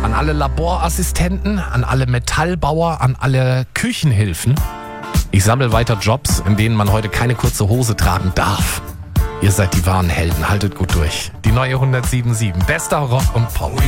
An alle Laborassistenten, an alle Metallbauer, an alle Küchenhilfen. Ich sammle weiter Jobs, in denen man heute keine kurze Hose tragen darf. Ihr seid die wahren Helden, haltet gut durch. Die neue 107.7, bester Rock und Pop.